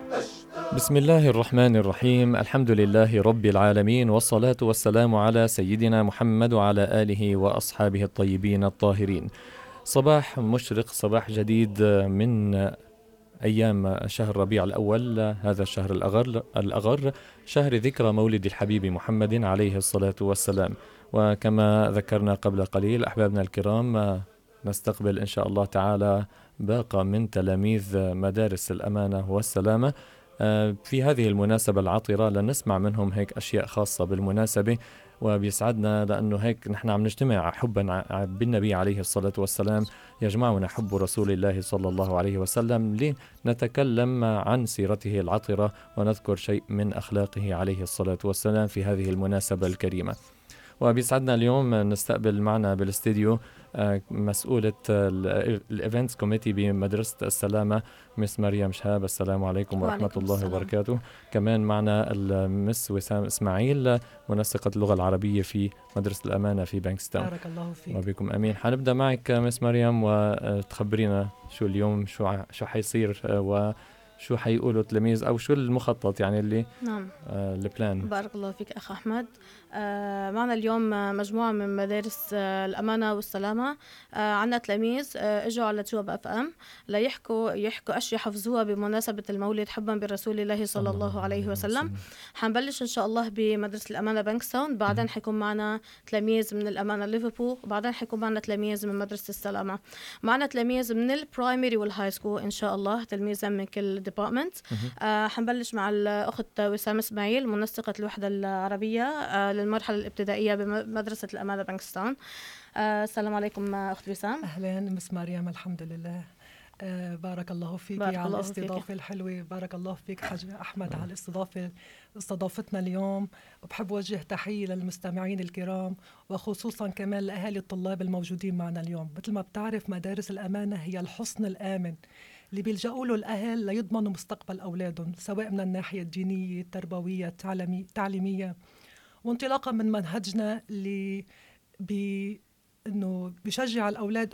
بسم الله الرحمن الرحيم. الحمد لله رب العالمين، والصلاة والسلام على سيدنا محمد وعلى آله وأصحابه الطيبين الطاهرين. صباح مشرق، صباح جديد من أيام شهر ربيع الأول، هذا الشهر الأغر شهر ذكرى مولد الحبيب محمد عليه الصلاة والسلام. وكما ذكرنا قبل قليل أحبابنا الكرام، نستقبل إن شاء الله تعالى باقة من تلاميذ مدارس الأمانة والسلامة في هذه المناسبة العطرة، لنسمع منهم هيك أشياء خاصة بالمناسبة. وبيسعدنا لأنه هيك نحن عم نجتمع حبا بالنبي عليه الصلاة والسلام، يجمعنا حب رسول الله صلى الله عليه وسلم لنتكلم عن سيرته العطرة ونذكر شيء من أخلاقه عليه الصلاة والسلام في هذه المناسبة الكريمة. وبيسعدنا اليوم نستقبل معنا بالاستديو مسؤولة الإيفنتس كوميتي بمدرسة السلامة، مس مريم شهاب. السلام عليكم ورحمة الله وبركاته. كمان معنا المس وسام إسماعيل، منسقة اللغة العربية في مدرسة الأمانة في بانكستاون. بارك الله فيك. وبكم أمين. حنبدأ معك مس مريم، وتخبرينا شو اليوم، شو حيصير وشو حيقولوا التلاميذ، أو شو المخطط يعني اللي البلان. بارك الله فيك أخ أحمد. معنا اليوم مجموعة من مدارس الأمانة والسلامة. عنا تلاميذ اجوا على توب اف ام ليحكوا أشياء حفظوها بمناسبة المولد حبا برسول الله صلى الله عليه وسلم. حنبلش إن شاء الله بمدرسة الأمانة بانكستاون، بعدين حيكون معنا تلاميذ من الأمانة ليفربول، وبعدين حيكون معنا تلاميذ من مدرسة السلامة. معنا تلاميذ من البرايمري والهاي سكول إن شاء الله، تلميذا من كل ديبارتمنت. حنبلش مع الأخت وسام إسماعيل، منسقة الوحدة العربية للمرحلة الابتدائية بمدرسة الأمانة بانكستاون. السلام عليكم أخت وسام. أهلا مس مريم. الحمد لله. بارك الله فيك على الاستضافة الحلوة. بارك الله فيك حاج أحمد على استضافتنا اليوم. وبحب وجه تحية للمستمعين الكرام، وخصوصا كمان لأهالي الطلاب الموجودين معنا اليوم. مثل ما بتعرف مدارس الأمانة هي الحصن الآمن اللي بيلجأوا له الأهل ليضمنوا مستقبل أولادهم، سواء من الناحية الدينية، التربوية، التعليمية. وانطلاقا من منهجنا اللي إنه بيشجع الأولاد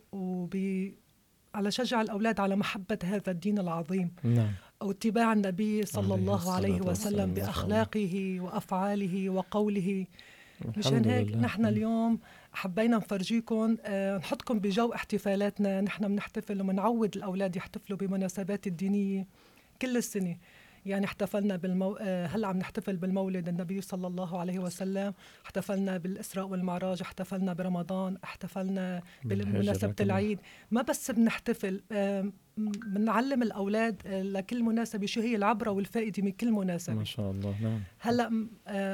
على شجع الأولاد على محبة هذا الدين العظيم، واتباع النبي صلى الله عليه وسلم بأخلاقه وأفعاله وقوله. مشان هيك نحن اليوم حبينا نفرجيكم، نحطكم بجو احتفالاتنا. نحن بنحتفل ومنعود الأولاد يحتفلوا بمناسبات الدينية كل السنة. يعني احتفلنا هلا عم نحتفل بالمولد النبي صلى الله عليه وسلم، احتفلنا بالإسراء والمعراج، احتفلنا برمضان، احتفلنا بمناسبة العيد. ما بس بنحتفل، بنعلم الأولاد لكل مناسبة شو هي العبرة والفائدة من كل مناسبة. ما شاء الله. نعم. هلا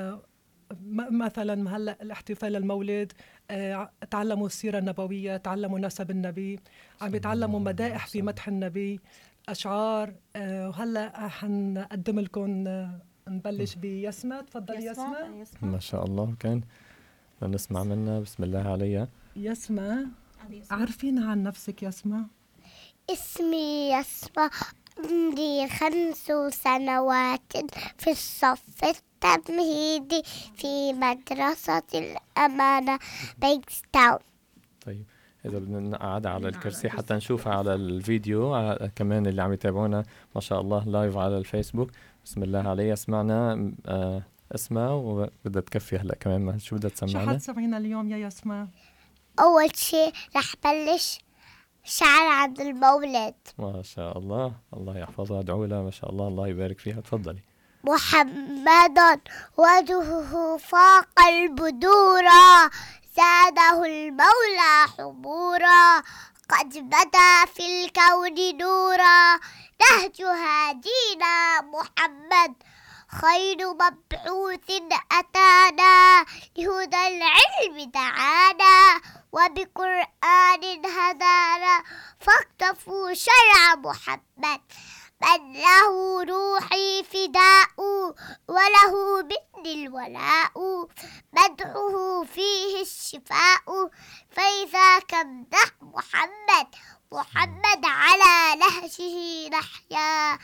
مثلا هلا الاحتفال المولد، تعلموا السيرة النبوية، تعلموا نسب النبي، عم يتعلموا مدائح في مدح النبي، أشعار. وهلا حنقدم لكم. نبلش بيسمة. تفضلي يسمة. ما شاء الله. كان نسمع منها. بسم الله عليها. يسمة، عارفين عن نفسك يسمة؟ اسمي يسمة، عمري 5 سنوات، في الصف التمهيدي في مدرسة الأمانة بانكستاون. طيب إذا بدنا نقعد على الكرسي حتى نشوفها على الفيديو كمان اللي عم يتابعونا ما شاء الله لايف على الفيسبوك. بسم الله عليها. سمعنا اسمها وبدها تكفي هلأ كمان. شو بدها تسمعنا؟ شو حتسمعينا اليوم يا يسمع؟ أول شيء رح بلش شعر عن المولد. ما شاء الله، الله يحفظها. ادعوا لها ما شاء الله، الله يبارك فيها. تفضلي. محمد وجهه فاق البدورا، زاده المولى حبورا، قد بدا في الكون نورا، نهج هادينا محمد، خير مبعوث أتانا، لهدى العلم دعانا، وبقرآن هدانا، فاقتفوا شرع محمد، من له روحي فداء، وله مني الولاء، مدحه فيه الشفاء، فإذا كمدح محمد على نهجه نحيا،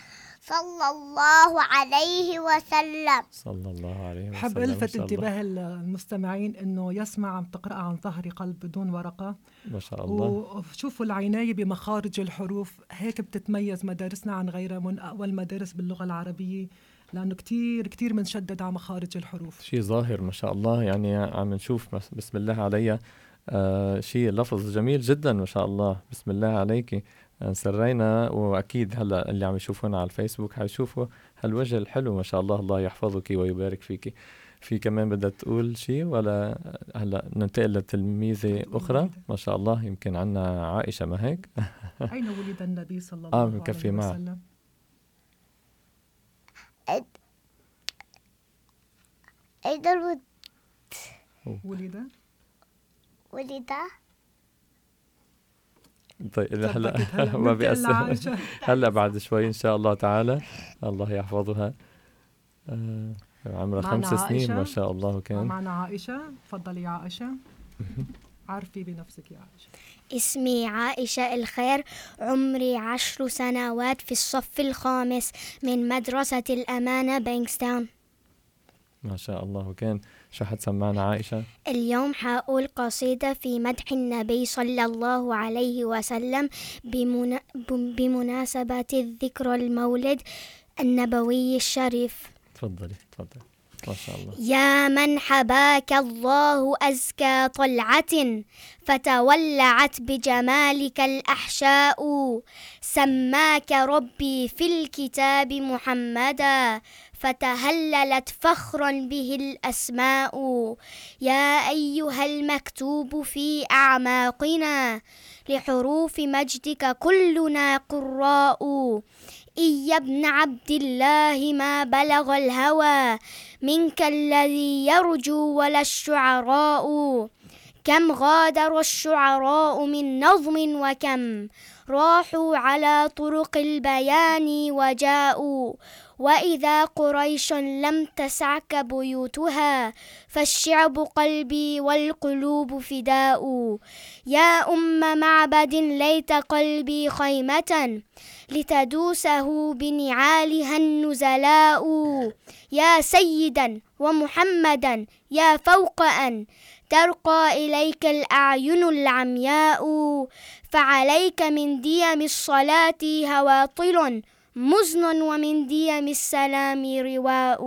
صلى الله عليه وسلم. صلى الله عليه وسلم. حب ألفت انتباه المستمعين أنه يسمع عم تقرأ عن ظهر قلب بدون ورقة. ما شاء الله. وشوفوا العناية بمخارج الحروف، هيك بتتميز مدارسنا عن غيرها، من أقوى المدارس باللغة العربية، لأنه كتير منشدد على مخارج الحروف. شيء ظاهر ما شاء الله، يعني عم نشوف بسم الله عليها شيء لفظ جميل جدا ما شاء الله. بسم الله عليك. سرينا، وأكيد هلأ اللي عم يشوفونا على الفيسبوك حيشوفوا هالوجه الحلو ما شاء الله. الله يحفظك ويبارك فيك. في كمان بدها تقول شيء ولا هلأ ننتقل لتلميذة أخرى؟ ما شاء الله. يمكن عنا عائشة، ما هيك؟ أين ولد النبي صلى الله عليه وسلم؟ أين ولد؟ طيب هلا ما بيأثر. هلا بعد شوي إن شاء الله تعالى. الله يحفظها. عمرها 5 سنين ما شاء الله. كان معنا عائشة. تفضلي يا عائشة. عارفي بنفسك يا عائشة. اسمي عائشة الخير، عمري 10 سنوات، في الصف الخامس من مدرسة الأمانة بانكستاون. ما شاء الله. وكان شو حتسمعنا عائشة؟ اليوم حقول قصيدة في مدح النبي صلى الله عليه وسلم بمناسبة الذكرى المولد النبوي الشريف. تفضلي. ما شاء الله. يا من حباك الله أزكى طلعة، فتولعت بجمالك الأحشاء، سماك ربي في الكتاب محمدا، فتهللت فخرا به الأسماء. يا أيها المكتوب في أعماقنا، لحروف مجدك كلنا قراء. يا ابن عبد الله ما بلغ الهوى منك الذي يرجو ولا الشعراء. كم غادر الشعراء من نظم، وكم راحوا على طرق البيان وجاءوا. وإذا قريش لم تسعك بيوتها، فالشعب قلبي والقلوب فداء. يا أم معبد ليت قلبي خيمة، لتدوسه بنعالها النزلاء. يا سيدا ومحمدا يا فوق أن ترقى إليك الأعين العمياء. فعليك من ديم الصلاة هواطل مزن، ومن ديم السلام رواء.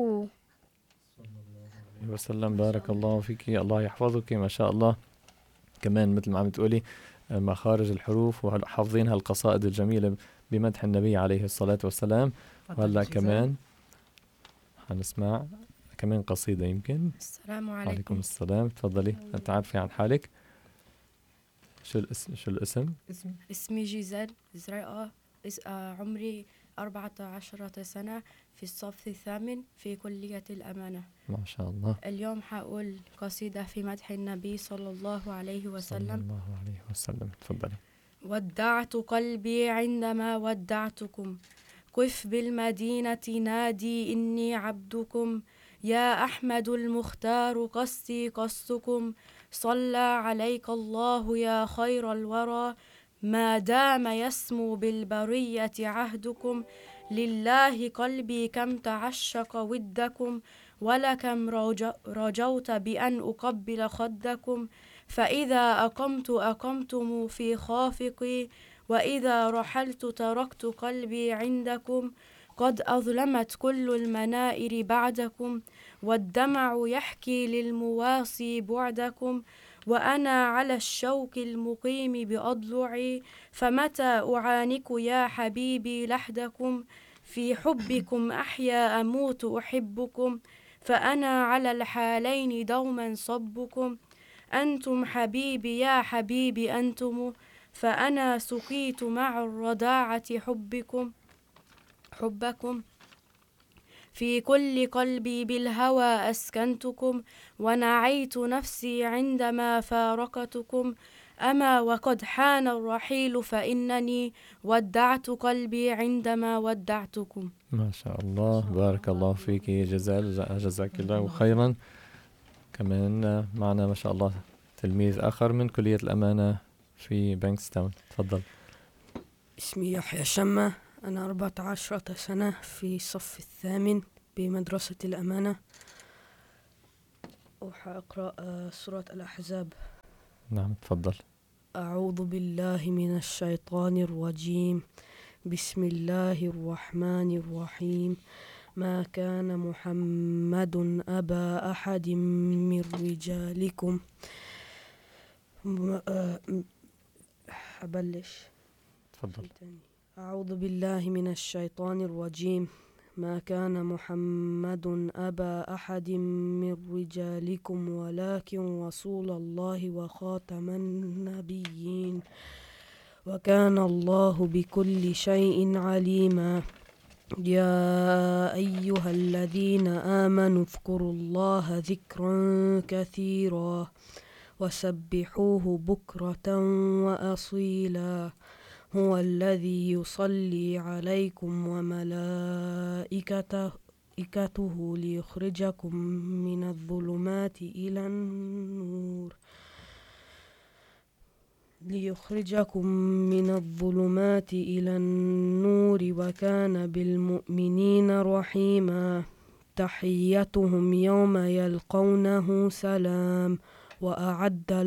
وسلم. بارك الله فيك. الله يحفظك ما شاء الله. كمان مثل ما عم تقولي مخارج الحروف وحافظين هالقصائد الجميلة بمدح النبي عليه الصلاة والسلام. وهلا كمان حنسمع كمان قصيدة يمكن. السلام عليكم. وعليكم السلام. تفضلي. تعرفي عن حالك؟ شو الاسم؟ اسمي جيزل زريقة، عمري 14 سنة، في الصف الثامن في كلية الأمانة. ما شاء الله. اليوم حقول قصيدة في مدح النبي صلى الله عليه وسلم. صلى الله عليه وسلم. تفضلي. ودعت قلبي عندما ودعتكم، قف بالمدينة نادي إني عبدكم. يا أحمد المختار قصي قصكم، صلى عليك الله يا خير الورى، ما دام يسمو بالبرية عهدكم. لله قلبي كم تعشق ودكم، ولكم رجوت بأن أقبل خدكم. فإذا أقمتم في خافقي، وإذا رحلت تركت قلبي عندكم. قد أظلمت كل المنائر بعدكم، والدمع يحكي للمواصي بعدكم. وأنا على الشوك المقيم بأضلعي، فمتى أعانك يا حبيبي لحدكم. في حبكم أحيا أموت أحبكم، فأنا على الحالين دوما صبكم. أنتم حبيبي يا حبيبي أنتم، فأنا سقيت مع الرضاعة حبكم. في كل قلبي بالهوى أسكنتكم، ونعيت نفسي عندما فارقتكم. أما وقد حان الرحيل، فإنني ودعت قلبي عندما ودعتكم. ما شاء الله. بارك الله فيك جزاك الله خيرا. كمان معنا ما شاء الله تلميذ آخر من كلية الأمانة في بانكستاون. تفضل. اسمي يحيى شمة، أنا 14 سنة في الصف الثامن بمدرسة الأمانة، وحأقرأ سورة الأحزاب. نعم تفضل. أعوذ بالله من الشيطان الرجيم. بسم الله الرحمن الرحيم. ما كان محمد أبا أحد من رجالكم. أبلش. تفضل. أعوذ بالله من الشيطان الرجيم. ما كان محمد أبا أحد من رجالكم ولكن رسول الله وخاتم النبيين وكان الله بكل شيء عليما. يا أيها الذين آمنوا اذكروا الله ذكرا كثيرا وسبحوه بكرة وأصيلا. هو الذي يصلي عليكم وملائكته ليخرجكم من الظلمات إلى النور وكان بالمؤمنين رحيما. تحيتهم يوم يلقونه سلام وأعد